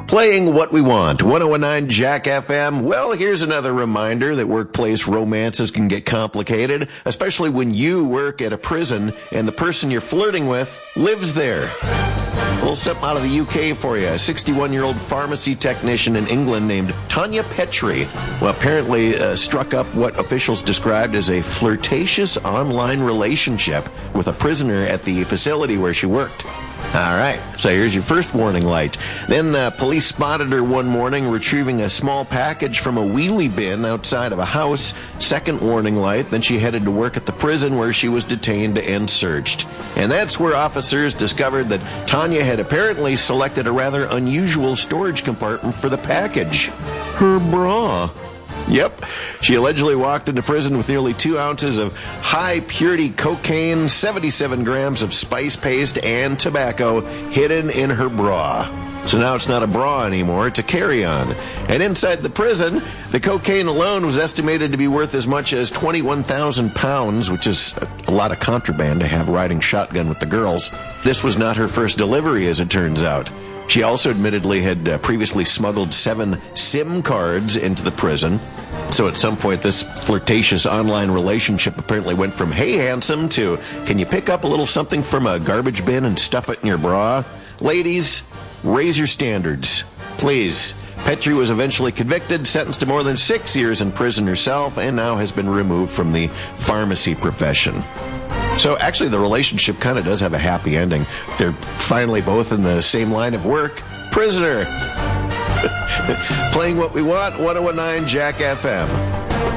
Playing what we want. 1019 Jack FM. Well, here's another reminder that workplace romances can get complicated, especially when you work at a prison and the person you're flirting with lives there. A little something out of the UK for you. A 61-year-old pharmacy technician in England named Tanya Petrie, well, apparently struck up what officials described as a flirtatious online relationship with a prisoner at the facility where she worked. All right, so here's your first warning light. Then police spotted her one morning retrieving a small package from a wheelie bin outside of a house. Second warning light, then she headed to work at the prison where she was detained and searched. And that's where officers discovered that Tanya had apparently selected a rather unusual storage compartment for the package. Her bra. Yep. She allegedly walked into prison with nearly 2 ounces of high-purity cocaine, 77 grams of spice paste, and tobacco hidden in her bra. So now it's not a bra anymore, it's a carry-on. And inside the prison, the cocaine alone was estimated to be worth as much as 21,000 pounds, which is a lot of contraband to have riding shotgun with the girls. This was not her first delivery, as it turns out. She also admittedly had previously smuggled 7 SIM cards into the prison. So at some point, this flirtatious online relationship apparently went from, hey, handsome, to, can you pick up a little something from a garbage bin and stuff it in your bra? Ladies, raise your standards, please. Petrie was eventually convicted, sentenced to more than 6 years in prison herself, and now has been removed from the pharmacy profession. So actually, the relationship kind of does have a happy ending. They're finally both in the same line of work. Prisoner. Playing what we want, 1019 Jack FM.